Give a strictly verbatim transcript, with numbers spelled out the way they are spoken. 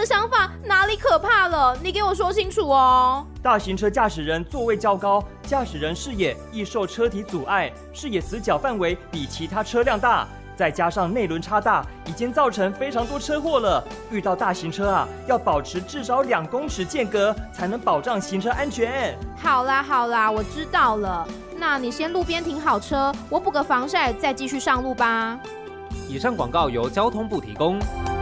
的想法哪里可怕了？你给我说清楚哦。 大型车驾驶人座位较高，驾驶人视野易受车体阻碍，视野死角范围比其他车辆大，再加上内轮差大，已经造成非常多车祸了。遇到大型车啊，要保持至少两公尺间隔，才能保障行车安全。 好啦好啦，我知道了。那你先路边停好车，我补个防晒，再继续上路吧。 以上广告由交通部提供。